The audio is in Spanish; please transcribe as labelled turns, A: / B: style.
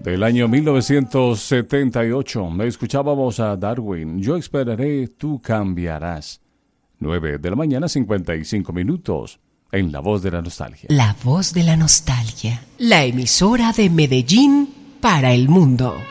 A: Del año 1978, escuchábamos a Darwin, Yo esperaré, tú cambiarás. 9 de la mañana, 55 minutos, en La Voz de la Nostalgia.
B: La Voz de la Nostalgia, la emisora de Medellín para el mundo.